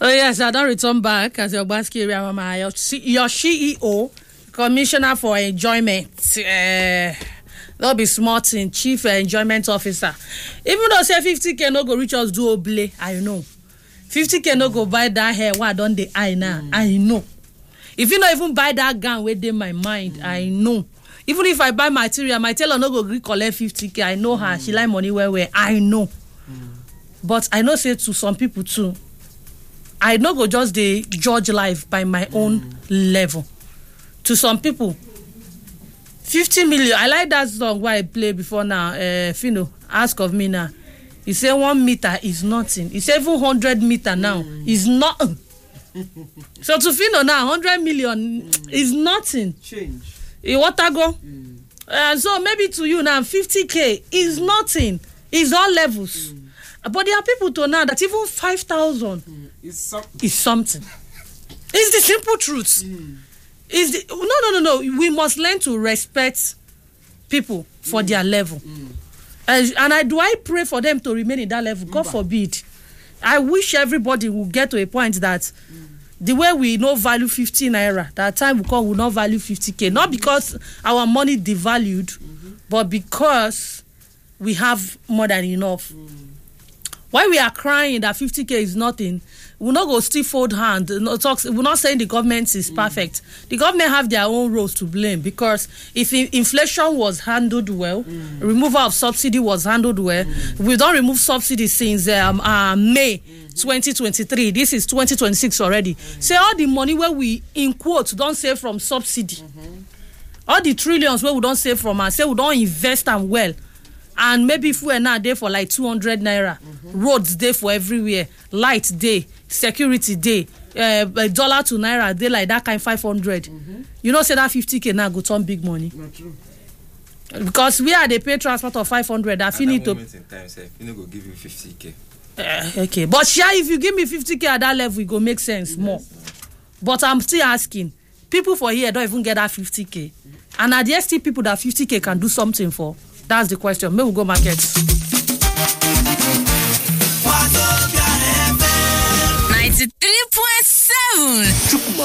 Oh yes, I don't return back as your Basque area mama, your CEO, Commissioner for Enjoyment. That'll be smart in Chief Enjoyment Officer. Even though say 50K no go reach us do oble, I know. 50K no go buy that hair. Why don't they? I now, I know. If you not even buy that gun within my mind, I know. Even if I buy material, my tailor no go collect 50K. I know her. She like money where I know. But I know say to some people too. I no go just dey judge life by my own level. To some people, 50 million. I like that song where I play before now. Fino, ask of me now. He say 1 meter is nothing. He say even 100 meter now is nothing. So to Fino now, 100 million is nothing. Change. You want to go? So maybe to you now, 50K is nothing. It's all levels. But there are people to know that even 5,000 is something. It's the simple truth. No. We must learn to respect people for their level. And I pray for them to remain in that level. God forbid. I wish everybody will get to a point that the way we no value 50 naira, that time we come we not value 50K. Not because our money devalued, but because we have more than enough. Why we are crying that 50K is nothing, we'll not go still fold hand. We're not saying the government is perfect. The government have their own roles to blame, because if inflation was handled well, removal of subsidy was handled well, we don't remove subsidy since May 2023. This is 2026 already. Say all the money where we, in quotes, don't save from subsidy. All the trillions where we don't save from us, say we don't invest them well. And maybe if we are now there for like 200 naira, roads there for everywhere, light day, security day, $1 to naira day like that kind 500. You know, say that 50K now go turn big money. Not true. Because we are the pay transport of 500. I feel need to. In time, say, you know, go give you 50K. Okay, but if you give me 50K at that level, it go make sense more. But I'm still asking, people for here don't even get that 50K, and are there still people that 50K can do something for? That's the question. Maybe we'll go market. 93.7